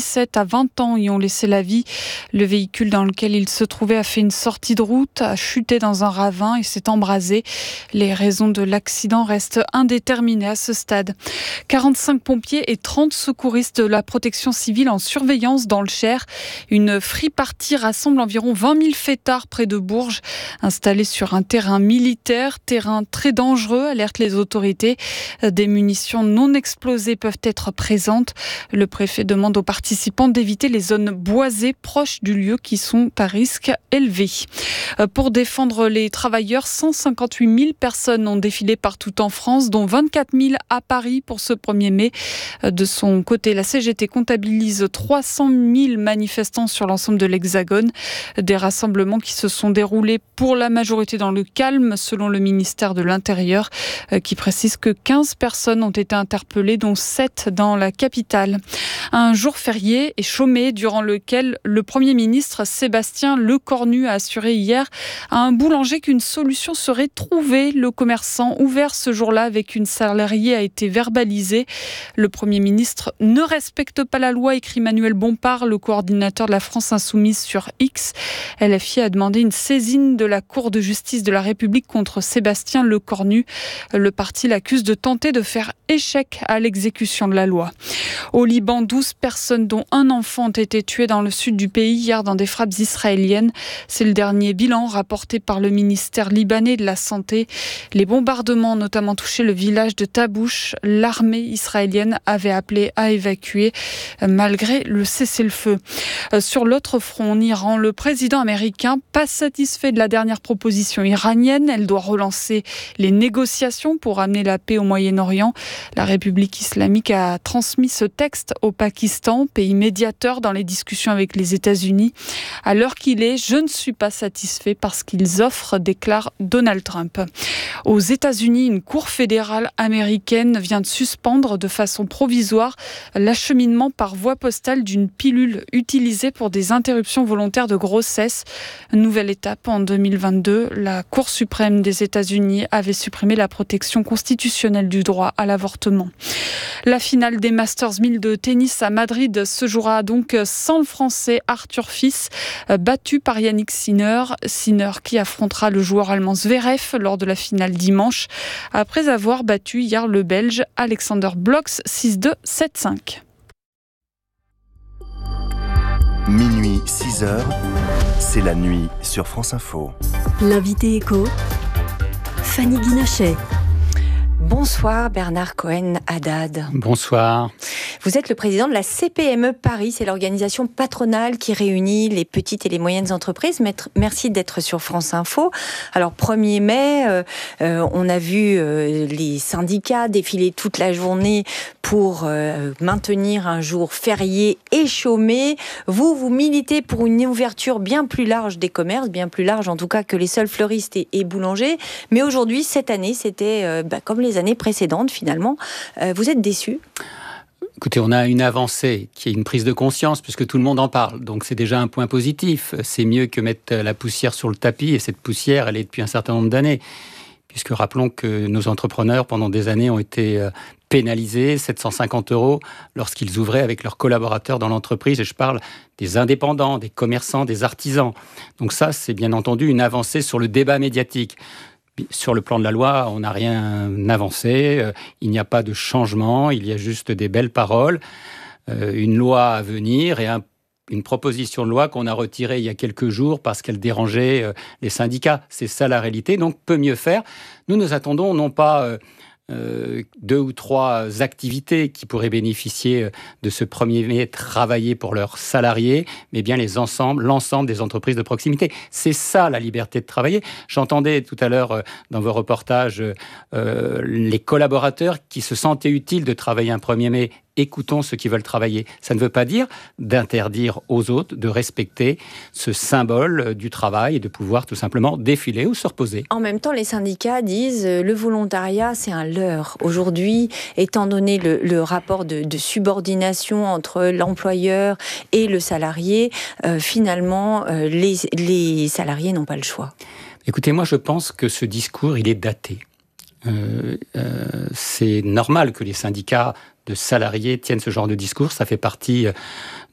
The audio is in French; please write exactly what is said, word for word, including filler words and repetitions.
dix-sept à vingt ans y ont laissé la vie. Le véhicule dans lequel il se trouvait a fait une sortie de route, a chuté dans un ravin et s'est embrasé. Les raisons de l'accident restent indéterminées à ce stade. quarante-cinq pompiers et trente secouristes de la protection civile en surveillance dans le Cher. Une free party rassemble environ vingt mille fêtards près de Bourges, installés sur un terrain militaire, terrain très dangereux, alertent les autorités. Des munitions non explosées peuvent être présentes. Le préfet demande aux participants d'éviter les zones boisées proches du lieu qui sont à risque élevé. Pour défendre les travailleurs, cent cinquante-huit mille personnes ont défilé partout en France, dont vingt-quatre mille à Paris pour ce premier mai. De son côté, la C G T comptabilise trois cent mille manifestants sur l'ensemble de l'Hexagone. Des rassemblements qui se sont déroulés pour la majorité dans le calme, selon le ministère de l'Intérieur, qui précise que quinze personnes ont été interpellées, dont sept dans la capitale. Un jour férié et chômé durant lequel le Premier ministre Sébastien Lecornu a assuré hier à un boulanger qu'une solution serait trouvée. Le commerçant ouvert ce jour-là avec une salariée a été verbalisé. Le Premier ministre ne respecte pas la loi, écrit Manuel Bompard, le coordinateur de la France Insoumise sur X. L F I a demandé une saisine de la Cour de justice de la République contre Sébastien Lecornu. Le parti l'accuse de tenter de faire échec à l'exécution de la loi. Au Liban, douze personnes, dont un enfant, ont été tuées dans le sud du pays hier dans des frappes israéliennes. C'est le dernier bilan rapporté par le ministère libanais de la Santé. Les bombardements ont notamment touché le village de Tabouche. L'armée israélienne avait appelé à évacuer malgré le cessez-le-feu. Sur l'autre front, en Iran, le président américain, pas satisfait de la dernière proposition iranienne. Elle doit relancer les négociations pour amener la paix au Moyen-Orient. La République islamique a transmis ce texte au Pakistan, pays médiateur dans les discussions avec les États-Unis. À l'heure qu'il est, je ne suis pas satisfait parce qu'ils offrent, déclare Donald Trump. Aux États-Unis, une cour fédérale américaine vient de suspendre de façon provisoire l'acheminement par voie postale d'une pilule utilisée pour des interruptions volontaires de grossesse. Nouvelle étape en deux mille vingt-deux, la Cour suprême des États-Unis avait supprimé la protection constitutionnelle du droit à l'avortement. La finale des Masters mille de tennis à Madrid se jouera donc sans le Français Arthur Fils, battu par Yannick Sinner. Sinner qui affrontera le joueur allemand Zverev lors de la finale dimanche, après avoir battu hier le Belge Alexander Blocks six deux sept cinq. Minuit six heures, c'est la nuit sur France Info. L'invité écho, Fanny Guinochet. Bonsoir Bernard Cohen-Haddad. Bonsoir. Vous êtes le président de la C P M E Paris, c'est l'organisation patronale qui réunit les petites et les moyennes entreprises. Merci d'être sur France Info. Alors premier mai, euh, euh, on a vu euh, les syndicats défiler toute la journée pour euh, maintenir un jour férié et chômé. Vous, vous militez pour une ouverture bien plus large des commerces, bien plus large en tout cas que les seuls fleuristes et, et boulangers. Mais aujourd'hui, cette année, c'était euh, bah, comme les années précédentes finalement. Euh, vous êtes déçus ? Écoutez, on a une avancée qui est une prise de conscience puisque tout le monde en parle. Donc c'est déjà un point positif. C'est mieux que mettre la poussière sur le tapis et cette poussière, elle est depuis un certain nombre d'années. Puisque rappelons que nos entrepreneurs, pendant des années, ont été pénalisés, sept cent cinquante euros, lorsqu'ils ouvraient avec leurs collaborateurs dans l'entreprise. Et je parle des indépendants, des commerçants, des artisans. Donc ça, c'est bien entendu une avancée sur le débat médiatique. Sur le plan de la loi, on n'a rien avancé, il n'y a pas de changement, il y a juste des belles paroles, une loi à venir et un, une proposition de loi qu'on a retirée il y a quelques jours parce qu'elle dérangeait les syndicats. C'est ça la réalité, donc peut mieux faire. Nous, nous attendons non pas euh, deux ou trois activités qui pourraient bénéficier de ce premier mai, travailler pour leurs salariés, mais bien les ensembles, l'ensemble des entreprises de proximité. C'est ça la liberté de travailler. J'entendais tout à l'heure dans vos reportages euh, les collaborateurs qui se sentaient utiles de travailler un premier mai. Écoutons ceux qui veulent travailler. Ça ne veut pas dire d'interdire aux autres de respecter ce symbole du travail et de pouvoir tout simplement défiler ou se reposer. En même temps, les syndicats disent euh, le volontariat, c'est un leurre. Aujourd'hui, étant donné le, le rapport de, de subordination entre l'employeur et le salarié, euh, finalement, euh, les, les salariés n'ont pas le choix. Écoutez, moi je pense que ce discours, il est daté. Euh, euh, c'est normal que les syndicats de salariés tiennent ce genre de discours, ça fait partie